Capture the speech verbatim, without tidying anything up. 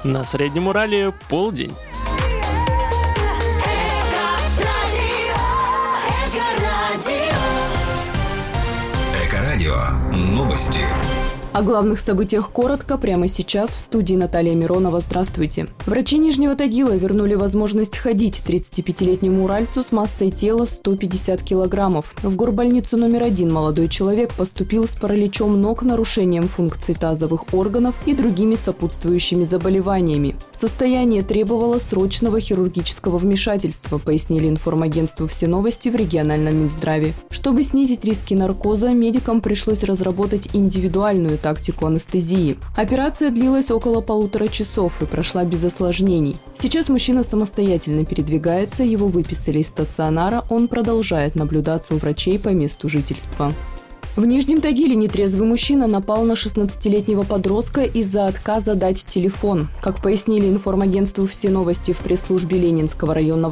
На Среднем Урале полдень. Эко-радио. Новости. О главных событиях коротко прямо сейчас в студии Наталья Миронова. Здравствуйте. Врачи Нижнего Тагила вернули возможность ходить тридцатипятилетнему уральцу с массой тела сто пятьдесят килограммов. В горбольницу номер один молодой человек поступил с параличом ног, нарушением функций тазовых органов и другими сопутствующими заболеваниями. Состояние требовало срочного хирургического вмешательства, пояснили информагентству «Все новости» в региональном Минздраве. Чтобы снизить риски наркоза, медикам пришлось разработать индивидуальную тактику анестезии. Операция длилась около полутора часов и прошла без осложнений. Сейчас мужчина самостоятельно передвигается, его выписали из стационара, он продолжает наблюдаться у врачей по месту жительства. В Нижнем Тагиле нетрезвый мужчина напал на шестнадцатилетнего подростка из-за отказа дать телефон. Как пояснили информагентству «Все новости» в пресс-службе Ленинского районного